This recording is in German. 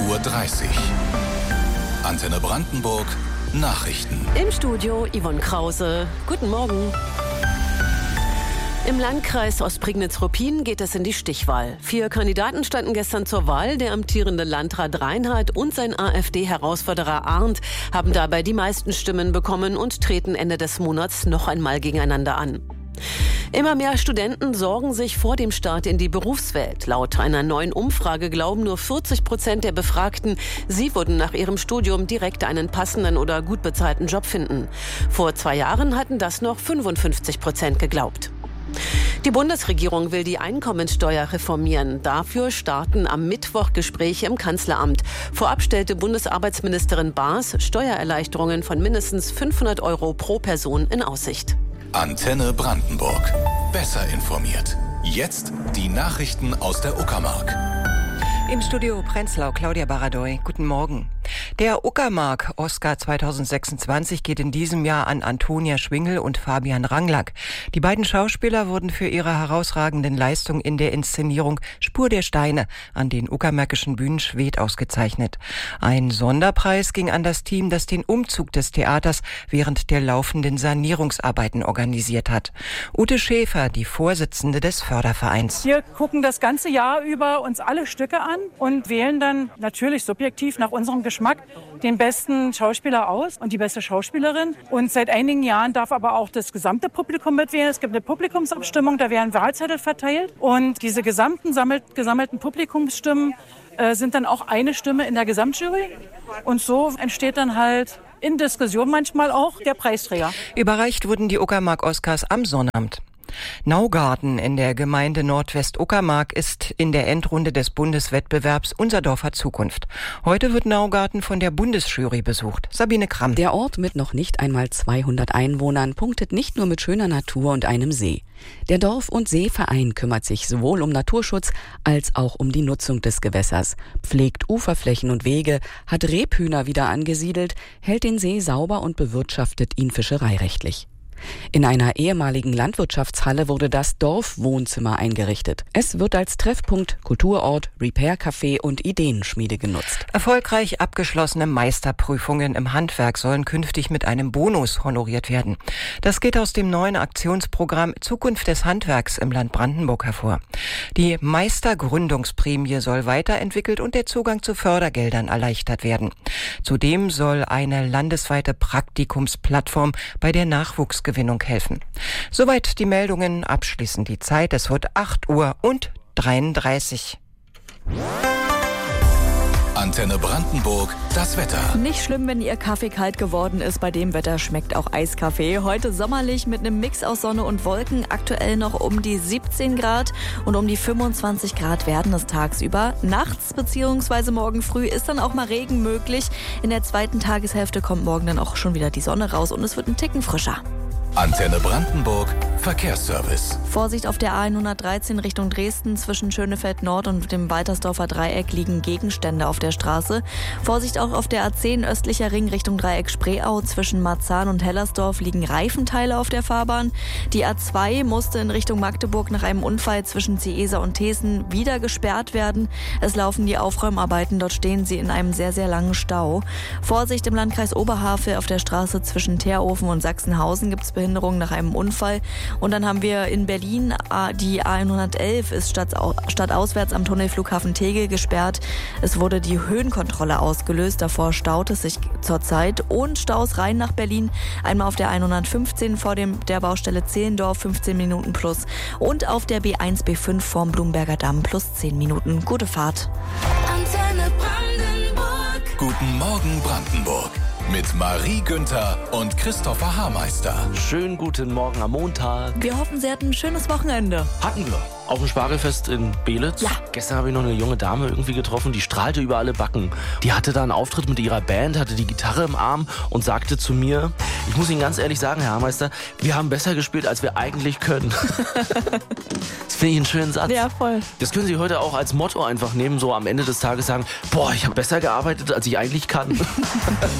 8:30 Uhr. Antenne Brandenburg, Nachrichten. Im Studio Yvonne Krause. Guten Morgen. Im Landkreis Ostprignitz-Ruppin geht es in die Stichwahl. 4 Kandidaten standen gestern zur Wahl. Der amtierende Landrat Reinhardt und sein AfD-Herausforderer Arndt haben dabei die meisten Stimmen bekommen und treten Ende des Monats noch einmal gegeneinander an. Immer mehr Studenten sorgen sich vor dem Start in die Berufswelt. Laut einer neuen Umfrage glauben nur 40% der Befragten, sie würden nach ihrem Studium direkt einen passenden oder gut bezahlten Job finden. Vor 2 Jahren hatten das noch 55% geglaubt. Die Bundesregierung will die Einkommensteuer reformieren. Dafür starten am Mittwoch Gespräche im Kanzleramt. Vorab stellte Bundesarbeitsministerin Baas Steuererleichterungen von mindestens 500 € pro Person in Aussicht. Antenne Brandenburg. Besser informiert. Jetzt die Nachrichten aus der Uckermark. Im Studio Prenzlau, Claudia Baradoy. Guten Morgen. Der Uckermark Oscar 2026 geht in diesem Jahr an Antonia Schwingel und Fabian Ranglack. Die beiden Schauspieler wurden für ihre herausragenden Leistungen in der Inszenierung Spur der Steine an den uckermärkischen Bühnen Schwedt ausgezeichnet. Ein Sonderpreis ging an das Team, das den Umzug des Theaters während der laufenden Sanierungsarbeiten organisiert hat. Ute Schäfer, die Vorsitzende des Fördervereins. Wir gucken das ganze Jahr über uns alle Stücke an und wählen dann natürlich subjektiv nach unserem Geschmack den besten Schauspieler aus und die beste Schauspielerin. Und seit einigen Jahren darf aber auch das gesamte Publikum mitwählen. Es gibt eine Publikumsabstimmung, da werden Wahlzettel verteilt. Und diese gesammelten Publikumsstimmen sind dann auch eine Stimme in der Gesamtjury. Und so entsteht dann halt in Diskussion manchmal auch der Preisträger. Überreicht wurden die Uckermark-Oscars am Sonnabend. Naugarten in der Gemeinde Nordwest-Uckermark ist in der Endrunde des Bundeswettbewerbs Unser Dorf hat Zukunft. Heute wird Naugarten von der Bundesjury besucht. Sabine Kramm. Der Ort mit noch nicht einmal 200 Einwohnern punktet nicht nur mit schöner Natur und einem See. Der Dorf- und Seeverein kümmert sich sowohl um Naturschutz als auch um die Nutzung des Gewässers, pflegt Uferflächen und Wege, hat Rebhühner wieder angesiedelt, hält den See sauber und bewirtschaftet ihn fischereirechtlich. In einer ehemaligen Landwirtschaftshalle wurde das Dorfwohnzimmer eingerichtet. Es wird als Treffpunkt, Kulturort, Repair-Café und Ideenschmiede genutzt. Erfolgreich abgeschlossene Meisterprüfungen im Handwerk sollen künftig mit einem Bonus honoriert werden. Das geht aus dem neuen Aktionsprogramm Zukunft des Handwerks im Land Brandenburg hervor. Die Meistergründungsprämie soll weiterentwickelt und der Zugang zu Fördergeldern erleichtert werden. Zudem soll eine landesweite Praktikumsplattform bei der Nachwuchsgewinnung helfen. Soweit die Meldungen, abschließend die Zeit. Es wird 8:33 Uhr. Antenne Brandenburg, das Wetter. Nicht schlimm, wenn Ihr Kaffee kalt geworden ist. Bei dem Wetter schmeckt auch Eiskaffee. Heute sommerlich mit einem Mix aus Sonne und Wolken. Aktuell noch um die 17 Grad und um die 25 Grad werden es tagsüber. Nachts bzw. morgen früh ist dann auch mal Regen möglich. In der zweiten Tageshälfte kommt morgen dann auch schon wieder die Sonne raus und es wird ein Ticken frischer. Antenne Brandenburg, Verkehrsservice. Vorsicht auf der A113 Richtung Dresden. Zwischen Schönefeld Nord und dem Waltersdorfer Dreieck liegen Gegenstände auf der Straße. Vorsicht auch auf der A10 östlicher Ring Richtung Dreieck Spreeau. Zwischen Marzahn und Hellersdorf liegen Reifenteile auf der Fahrbahn. Die A2 musste in Richtung Magdeburg nach einem Unfall zwischen Ciesa und Thesen wieder gesperrt werden. Es laufen die Aufräumarbeiten. Dort stehen sie in einem sehr, sehr langen Stau. Vorsicht im Landkreis Oberhavel auf der Straße zwischen Teerofen und Sachsenhausen gibt es Behinderungen nach einem Unfall. Und dann haben wir in Berlin die A111 ist stadtauswärts am Tunnelflughafen Tegel gesperrt. Es wurde die Höhenkontrolle ausgelöst. Davor staut es sich zurzeit. Und Staus rein nach Berlin. Einmal auf der 115 vor der Baustelle Zehlendorf 15 Minuten plus. Und auf der B1, B5 vorm Blumberger Damm plus 10 Minuten. Gute Fahrt. Antenne Brandenburg. Guten Morgen Brandenburg. Mit Marie Günther und Christopher Haarmeister. Schönen guten Morgen am Montag. Wir hoffen, Sie hatten ein schönes Wochenende. Hatten wir. Auf dem Spargelfest in Belitz. Ja. Gestern habe ich noch eine junge Dame irgendwie getroffen, die strahlte über alle Backen. Die hatte da einen Auftritt mit ihrer Band, hatte die Gitarre im Arm und sagte zu mir, ich muss Ihnen ganz ehrlich sagen, Herr Haarmeister, wir haben besser gespielt, als wir eigentlich können. Das finde ich einen schönen Satz. Ja, voll. Das können Sie heute auch als Motto einfach nehmen, so am Ende des Tages sagen, boah, ich habe besser gearbeitet, als ich eigentlich kann.